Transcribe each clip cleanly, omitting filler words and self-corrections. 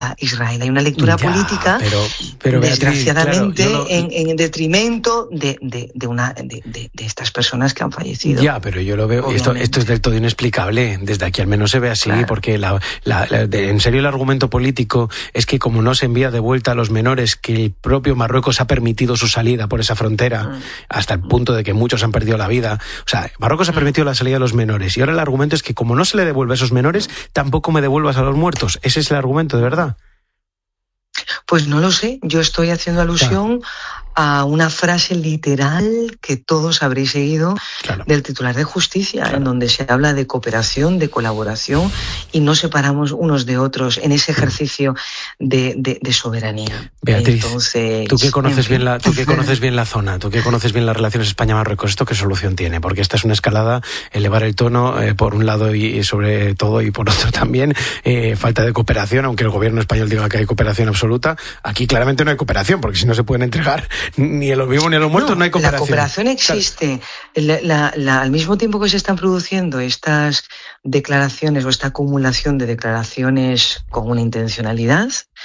Israel. Hay una lectura política, pero desgraciadamente, Beatriz, claro, en detrimento de estas personas que han fallecido. Ya, pero yo lo veo, esto es del todo inexplicable. Desde aquí al menos se ve así, claro. Porque en serio el argumento político es que como no se envía de vuelta a los menores, que el propio Marruecos ha permitido su salida por esa frontera, hasta el punto de que muchos han perdido la vida. O sea, Marruecos ha permitido la salida de los menores, y ahora el argumento es que como no se le devuelve a esos menores, tampoco me devuelvas a los muertos. Ese es el argumento, ¿de verdad? Pues no lo sé, yo estoy haciendo alusión a una frase literal que todos habréis seguido, claro, del titular de Justicia, claro, en donde se habla de cooperación, de colaboración, y no separamos unos de otros en ese ejercicio de soberanía. Beatriz, entonces, tú que conoces bien la zona, tú que conoces bien las relaciones España-Marruecos, ¿esto qué solución tiene? Porque esta es una escalada, elevar el tono por un lado y sobre todo y por otro también, falta de cooperación, aunque el gobierno español diga que hay cooperación absoluta. Aquí claramente no hay cooperación, porque si no se pueden entregar ni a los vivos ni a los muertos, no hay cooperación. La cooperación existe. Al mismo tiempo que se están produciendo estas declaraciones o esta acumulación de declaraciones con una intencionalidad,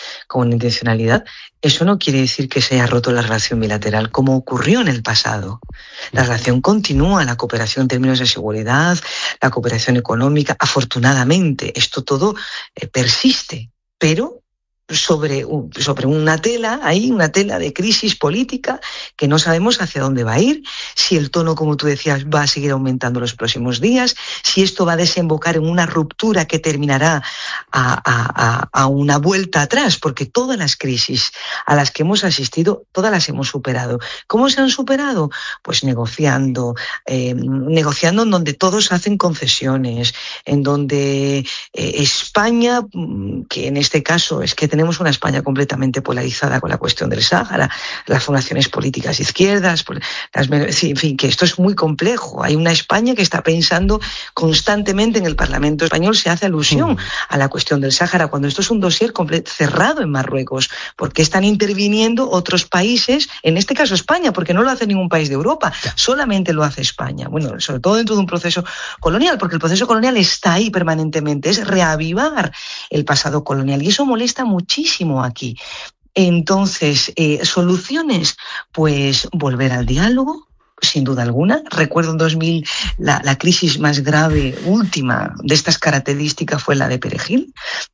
eso no quiere decir que se haya roto la relación bilateral, como ocurrió en el pasado. La relación continúa, la cooperación en términos de seguridad, la cooperación económica, afortunadamente, esto todo persiste, pero sobre una tela de crisis política que no sabemos hacia dónde va a ir, si el tono, como tú decías, va a seguir aumentando los próximos días, si esto va a desembocar en una ruptura que terminará a una vuelta atrás, porque todas las crisis a las que hemos asistido, todas las hemos superado. ¿Cómo se han superado? Pues negociando en donde todos hacen concesiones, en donde España, que en este caso es que tenemos una España completamente polarizada con la cuestión del Sáhara, las formaciones políticas izquierdas, en fin, que esto es muy complejo. Hay una España que está pensando constantemente en el Parlamento español, se hace alusión a la cuestión del Sáhara, cuando esto es un dossier cerrado en Marruecos, porque están interviniendo otros países, en este caso España, porque no lo hace ningún país de Europa, solamente lo hace España. Bueno, sobre todo dentro de un proceso colonial, porque el proceso colonial está ahí permanentemente, es reavivar el pasado colonial, y eso molesta muchísimo aquí. Entonces, soluciones, pues volver al diálogo, sin duda alguna. Recuerdo en 2000 la crisis más grave, última, de estas características fue la de Perejil,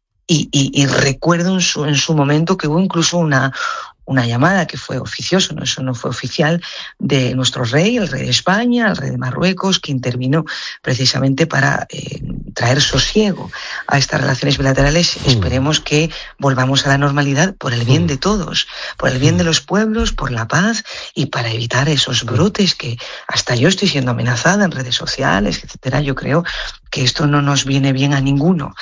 y recuerdo en su momento que hubo incluso una llamada que fue oficiosa, no, eso no fue oficial, de nuestro rey, el rey de España, el rey de Marruecos, que intervino precisamente para traer sosiego a estas relaciones bilaterales. Esperemos que volvamos a la normalidad por el bien de todos, por el bien de los pueblos, por la paz y para evitar esos brotes que hasta yo estoy siendo amenazada en redes sociales, etcétera. Yo creo que esto no nos viene bien a ninguno.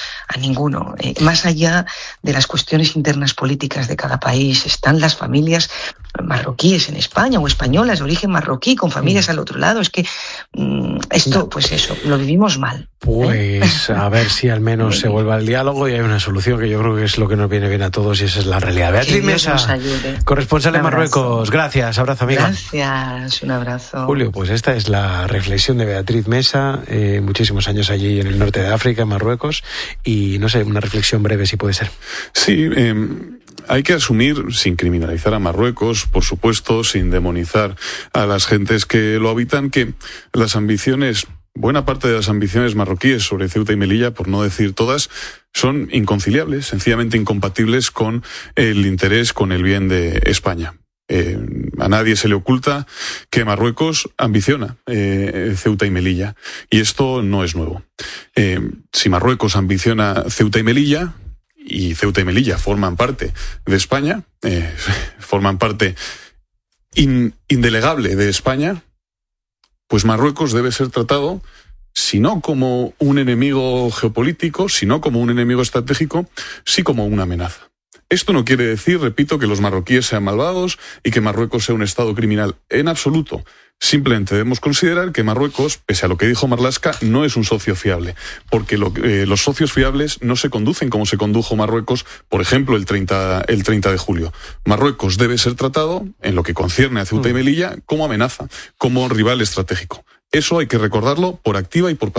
Más allá de las cuestiones internas políticas de cada país, están las familias marroquíes en España o españolas de origen marroquí con familias al otro lado. Es que esto, pues eso, lo vivimos mal. Pues a ver si al menos se vuelve al diálogo y hay una solución que yo creo que es lo que nos viene bien a todos y esa es la realidad. Beatriz Mesa, corresponsal en Marruecos. Gracias, abrazo, amiga. Gracias, un abrazo. Julio, pues esta es la reflexión de Beatriz Mesa, muchísimos años allí en el norte de África, en Marruecos, y no sé, una reflexión breve si puede ser. Sí, hay que asumir, sin criminalizar a Marruecos, por supuesto, sin demonizar a las gentes que lo habitan, que las ambiciones, buena parte de las ambiciones marroquíes sobre Ceuta y Melilla, por no decir todas, son inconciliables, sencillamente incompatibles con el interés, con el bien de España. A nadie se le oculta que Marruecos ambiciona Ceuta y Melilla, y esto no es nuevo. Si Marruecos ambiciona Ceuta y Melilla forman parte de España, forman parte indelegable de España, pues Marruecos debe ser tratado, si no como un enemigo geopolítico, si no como un enemigo estratégico, sí como una amenaza. Esto no quiere decir, repito, que los marroquíes sean malvados y que Marruecos sea un estado criminal. En absoluto. Simplemente debemos considerar que Marruecos, pese a lo que dijo Marlaska, no es un socio fiable, porque los socios fiables no se conducen como se condujo Marruecos, por ejemplo, el 30 de julio. Marruecos debe ser tratado, en lo que concierne a Ceuta y Melilla, como amenaza, como rival estratégico. Eso hay que recordarlo por activa y por pasiva.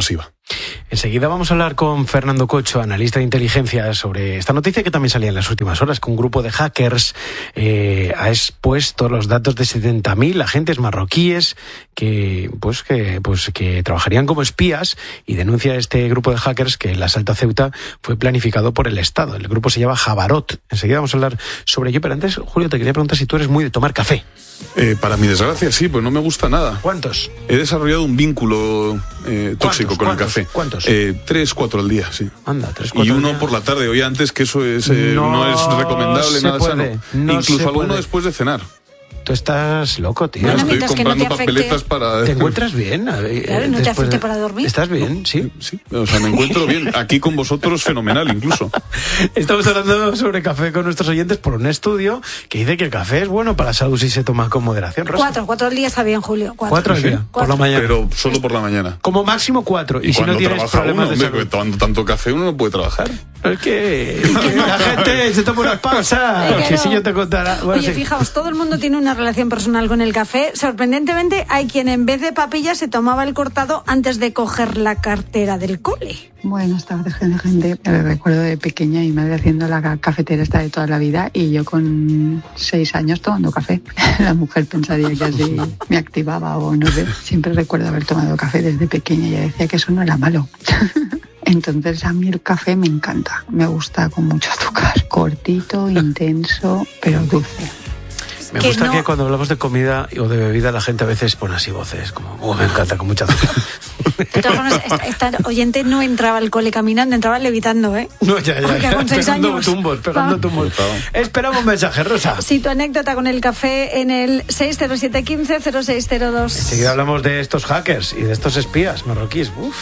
Enseguida vamos a hablar con Fernando Cocho, analista de inteligencia, sobre esta noticia que también salía en las últimas horas, que un grupo de hackers ha expuesto los datos de 70.000 agentes marroquíes que trabajarían como espías, y denuncia este grupo de hackers que el asalto a Ceuta fue planificado por el Estado. El grupo se llama Jabarot. Enseguida vamos a hablar sobre ello, pero antes, Julio, te quería preguntar si tú eres muy de tomar café. Para mi desgracia, sí, pues no me gusta nada. ¿Cuántos? He desarrollado un vínculo tóxico con el café. ¿Cuántos? 3, 4 al día, sí. Anda, 3, 4 y uno al día. Por la tarde. Hoy antes, que eso es, no es recomendable, nada sano. Incluso alguno después de cenar. Tú estás loco, tío. Bueno, estoy comprando papeletas para... ¿Te encuentras bien? Claro, ¿no te afecte para dormir? ¿Estás bien? Sí. Sí, o sea, me encuentro bien. Aquí con vosotros, fenomenal, incluso. Estamos hablando sobre café con nuestros oyentes por un estudio que dice que el café es bueno para la salud si se toma con moderación. Rosa. 4 al día está bien, Julio. 4 al día, por la mañana. Pero solo por la mañana. Como máximo 4. Y si no tienes problemas de salud. Tomando tanto café uno no puede trabajar. Es que la gente se toma unas pausas. Es que Que no. si yo te contara... Bueno, Oye, sí. fijaos, todo el mundo tiene una relación personal con el café. Sorprendentemente, hay quien en vez de papilla se tomaba el cortado antes de coger la cartera del cole. Buenas tardes, gente. Me recuerdo de pequeña mi madre haciendo la cafetera esta de toda la vida y yo con 6 años tomando café. La mujer pensaría que así me activaba o no sé. Siempre recuerdo haber tomado café desde pequeña y ella decía que eso no era malo. Entonces a mí el café me encanta. Me gusta con mucho azúcar. Cortito, intenso, pero dulce. Me gusta que cuando hablamos de comida o de bebida la gente a veces pone así voces como, me encanta, con mucha azúcar. De todas formas, esta oyente no entraba al cole caminando, entraba levitando, ¿eh? No, ya. Porque con 6 años. Pegando tumbos. Esperamos un mensaje, Rosa. Si tu anécdota con el café en el 60715-0602. Enseguida hablamos de estos hackers y de estos espías marroquíes. Uf.